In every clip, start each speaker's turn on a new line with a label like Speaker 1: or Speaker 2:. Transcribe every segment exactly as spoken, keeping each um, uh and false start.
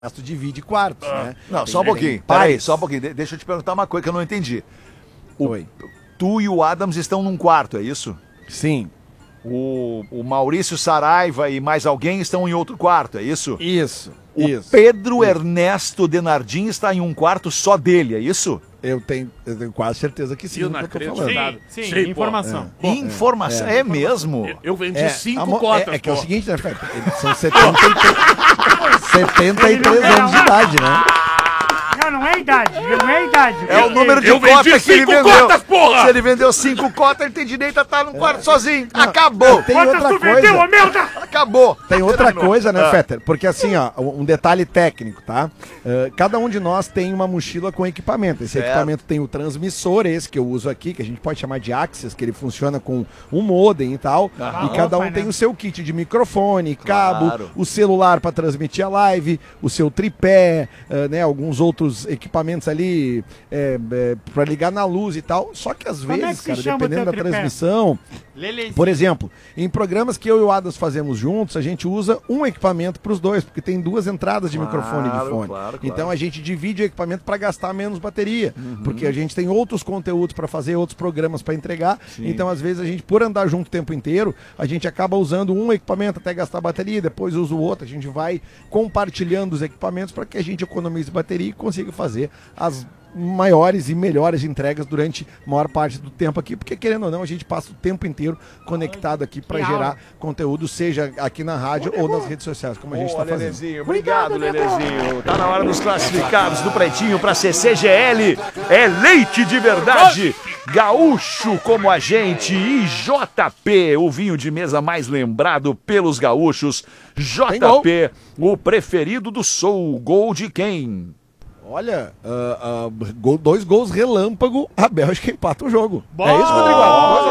Speaker 1: resto divide quartos, ah. né?
Speaker 2: Não, tem, só um pouquinho. Peraí, só um pouquinho. De deixa eu te perguntar uma coisa que eu não entendi. O, Oi. Tu e o Adams estão num quarto, é isso?
Speaker 1: Sim.
Speaker 2: O, o Maurício Saraiva e mais alguém estão em outro quarto, é isso?
Speaker 1: Isso.
Speaker 2: O
Speaker 1: isso,
Speaker 2: Pedro
Speaker 1: isso.
Speaker 2: Ernesto Denardim está em um quarto só dele, é isso?
Speaker 1: Eu tenho, eu tenho quase certeza que sim.
Speaker 3: Eu não acredito. Sim, sim, sim, informação.
Speaker 2: É. Bom, informação, é, é, é mesmo?
Speaker 3: Eu, eu vendi
Speaker 1: é,
Speaker 3: cinco cotas.
Speaker 1: É, é que é o seguinte, né, Feta? São setenta e três, setenta e três anos de idade, né?
Speaker 4: Não, não é idade, não é idade.
Speaker 2: É o número de
Speaker 3: eu
Speaker 2: cotas que ele vendeu.
Speaker 3: Cotas, porra!
Speaker 2: Se ele vendeu cinco cotas, ele tem direito a estar num quarto é. sozinho. Não, Acabou.
Speaker 1: Tem outra coisa.
Speaker 4: Vendeu, ô, merda!
Speaker 2: Acabou.
Speaker 1: Tem outra
Speaker 2: Terminou.
Speaker 1: coisa, né,
Speaker 2: ah.
Speaker 1: Fetter? Porque assim, ó, um detalhe técnico, tá? Uh, cada um de nós tem uma mochila com equipamento. Esse certo. equipamento tem o transmissor, esse que eu uso aqui, que a gente pode chamar de Axis, que ele funciona com um modem e tal. Ah, e cada um né? tem o seu kit de microfone, cabo, claro. o celular para transmitir a live, o seu tripé, uh, né, alguns outros equipamentos ali é, é, para ligar na luz e tal. Só que às vezes, é que cara, dependendo da tripé? transmissão, Lelezinho. por exemplo, em programas que eu e o Adas fazemos juntos, a gente usa um equipamento para os dois, porque tem duas entradas de claro, microfone e de fone. Claro, claro. Então a gente divide o equipamento para gastar menos bateria, uhum. porque a gente tem outros conteúdos para fazer, outros programas para entregar. Sim. Então às vezes a gente, por andar junto o tempo inteiro, a gente acaba usando um equipamento até gastar bateria, depois usa o outro, a gente vai compartilhando os equipamentos para que a gente economize bateria e consiga fazer as maiores e melhores entregas durante a maior parte do tempo aqui, porque querendo ou não, a gente passa o tempo inteiro conectado aqui para gerar conteúdo, seja aqui na rádio ou nas redes sociais, como a gente está fazendo.
Speaker 2: Lelezinho, obrigado, Lelezinho. Tá na hora dos classificados do Pretinho para C C G L. É leite de verdade, gaúcho como a gente e J P, o vinho de mesa mais lembrado pelos gaúchos. J P, o preferido do Sul. Gol de quem?
Speaker 1: Olha, uh, uh, gol, dois gols relâmpago, a Bélgica empata o jogo.
Speaker 3: Boa!
Speaker 1: É isso, Rodrigo? dois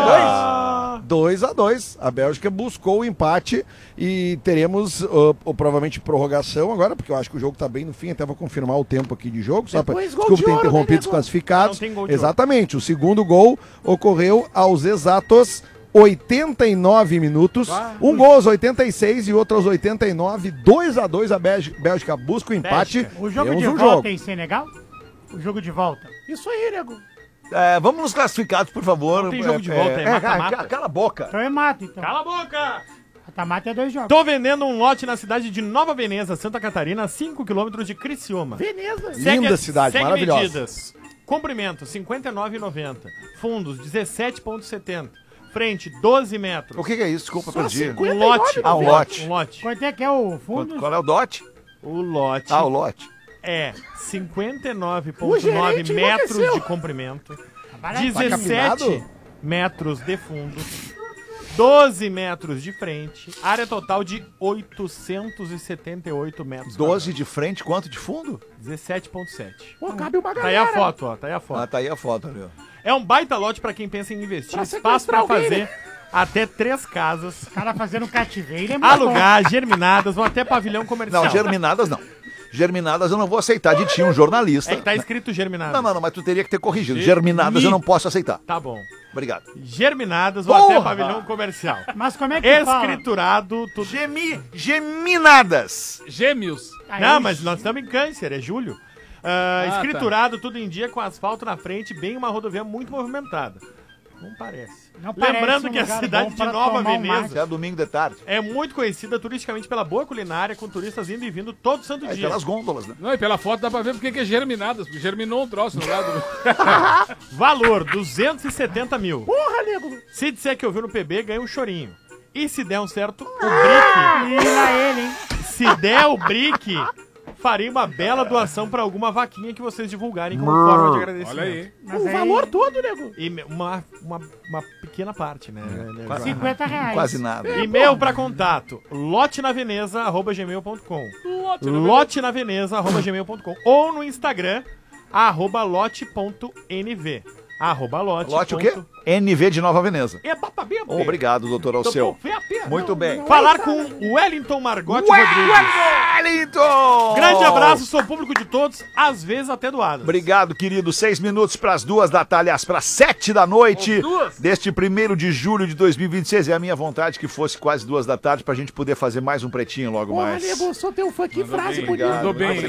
Speaker 1: a dois. dois a dois. A Bélgica buscou o empate e teremos uh, uh, provavelmente prorrogação agora, porque eu acho que o jogo tá bem no fim, até vou confirmar o tempo aqui de jogo. Só pra, desculpa ter interrompido os classificados. Exatamente, o segundo gol ocorreu aos exatos oitenta e nove minutos, ah, um gol aos oitenta e seis e outro aos oitenta e nove, dois a dois a Bélgica, Bélgica busca o empate.
Speaker 4: Bélgica. O jogo de
Speaker 1: um
Speaker 4: volta
Speaker 1: jogo.
Speaker 4: em Senegal? O jogo de volta. Isso aí, nego.
Speaker 2: É, vamos nos classificados, por favor.
Speaker 3: Não tem jogo de volta, é, é mata-mata.
Speaker 2: É, cala a boca.
Speaker 4: Então é mata, então.
Speaker 3: Cala a boca!
Speaker 4: Mata-mata é dois jogos.
Speaker 3: Tô vendendo um lote na cidade de Nova Veneza, Santa Catarina, a cinco quilômetros de Criciúma.
Speaker 4: Veneza.
Speaker 1: Segue, linda cidade,
Speaker 3: segue
Speaker 1: maravilhosa.
Speaker 3: Medidas. Comprimento, cinquenta e nove vírgula noventa. Fundos, dezessete vírgula setenta. Frente, doze metros.
Speaker 2: O que, que é isso? Desculpa, perdi.
Speaker 3: Um lote.
Speaker 2: Ah, um lote.
Speaker 3: Um lote.
Speaker 4: Quanto é que é o fundo?
Speaker 2: Qual é o dote?
Speaker 3: O lote.
Speaker 2: Ah, o lote.
Speaker 3: É cinquenta e nove vírgula nove metros de comprimento. dezessete metros de fundo. doze metros de frente. Área total de oitocentos e setenta e oito metros.
Speaker 2: doze de frente, quanto de fundo?
Speaker 3: dezessete vírgula sete.
Speaker 4: Pô, cabe uma galera.
Speaker 3: Tá aí a foto, ó. Tá aí a foto.
Speaker 2: Ah, tá aí a foto, ali, ó.
Speaker 3: É um baita lote pra quem pensa em investir.
Speaker 4: Pra
Speaker 3: Espaço pra
Speaker 4: alguém,
Speaker 3: fazer
Speaker 4: né?
Speaker 3: até três casas.
Speaker 4: O cara fazendo cativeiro é muito
Speaker 3: Alugar, bom. Germinadas ou até pavilhão comercial.
Speaker 2: Não, germinadas não. Germinadas eu não vou aceitar de ti, um jornalista.
Speaker 3: É que tá escrito germinadas.
Speaker 2: Não, não, não, mas tu teria que ter corrigido. Germinadas eu não posso aceitar.
Speaker 3: Tá bom.
Speaker 2: Obrigado.
Speaker 3: Germinadas ou
Speaker 2: Porra!
Speaker 3: até pavilhão comercial.
Speaker 4: Mas como é que
Speaker 3: Escriturado, tudo.
Speaker 2: Gemi... Geminadas.
Speaker 3: Gêmeos.
Speaker 4: Aí,
Speaker 3: Não, mas nós estamos em Câncer, é julho. Uh,
Speaker 5: Ah,
Speaker 3: escriturado, tá. Tudo em dia, com asfalto na frente, bem uma rodovia muito movimentada. Não parece.
Speaker 4: Não parece
Speaker 3: Lembrando
Speaker 4: um
Speaker 3: que a
Speaker 4: lugar
Speaker 3: cidade
Speaker 4: bom
Speaker 3: de
Speaker 4: para
Speaker 3: Nova
Speaker 4: tomar um
Speaker 3: Veneza
Speaker 4: mate.
Speaker 2: É domingo de tarde.
Speaker 3: é muito conhecida turisticamente pela boa culinária, com turistas indo e vindo todo santo
Speaker 2: É
Speaker 3: dia.
Speaker 2: pelas gôndolas, né?
Speaker 5: Não, e pela foto dá pra ver porque que é germinadas, porque germinou um troço no lado.
Speaker 3: Valor, duzentos e setenta mil.
Speaker 4: Porra, nego.
Speaker 3: Se disser que ouviu no P B, ganha um chorinho. E se der um certo, o brick.
Speaker 4: Lila ele, hein?
Speaker 3: Se der o brick, farei uma bela doação pra alguma vaquinha que vocês divulgarem como forma de agradecimento.
Speaker 5: Olha aí.
Speaker 4: Mas o aí... valor todo, nego.
Speaker 3: E me- uma, uma, uma pequena parte, né? né,
Speaker 2: Quase,
Speaker 4: cinquenta reais.
Speaker 2: quase nada.
Speaker 3: E-mail pra contato, lotenaveneza arroba gmail ponto com lotenaveneza arroba gmail ponto com ou no Instagram, arroba lote ponto nv. Arroba lote.
Speaker 2: Lote o quê? N V de Nova Veneza.
Speaker 3: É papabia.
Speaker 2: Obrigado, doutor Alceu. Muito bem.
Speaker 3: Falar com o Wellington Margotti Rodrigues.
Speaker 2: Wellington!
Speaker 3: Grande abraço, sou público de todos, às vezes até doado.
Speaker 2: Obrigado, querido. Seis minutos para as duas da tarde, aliás, para as sete da noite deste primeiro de julho de dois mil e vinte e seis. É a minha vontade que fosse quase duas da tarde pra gente poder fazer mais um pretinho logo mais.
Speaker 4: Olha, só tem um funk frase
Speaker 5: Mandou bem.